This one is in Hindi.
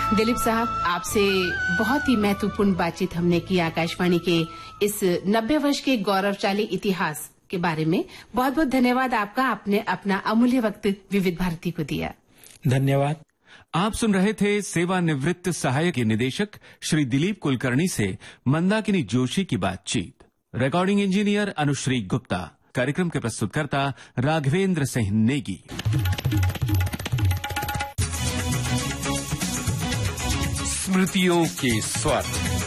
दिलीप साहब, आपसे बहुत ही महत्वपूर्ण बातचीत हमने की आकाशवाणी के इस 90 वर्ष के गौरवशाली इतिहास के बारे में। बहुत बहुत धन्यवाद आपका, आपने अपना अमूल्य वक्त विविध भारती को दिया। धन्यवाद। आप सुन रहे थे सेवानिवृत्त सहायक निदेशक श्री दिलीप कुलकर्णी से मंदाकिनी जोशी की बातचीत। रिकॉर्डिंग इंजीनियर अनुश्री गुप्ता, कार्यक्रम के प्रस्तुतकर्ता राघवेंद्र सिंह नेगी। स्मृतियों के स्वर।